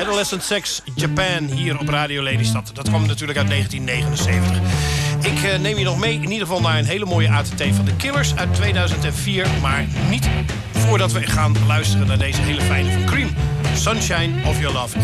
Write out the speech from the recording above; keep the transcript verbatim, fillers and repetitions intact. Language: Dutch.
Adolescent Sex Japan hier op Radio Lelystad. Dat kwam natuurlijk uit negentien negenenzeventig. Ik uh, neem je nog mee in ieder geval naar een hele mooie A T T van de Killers uit tweeduizend vier. Maar niet voordat we gaan luisteren naar deze hele fijne van Cream. Sunshine of Your Love.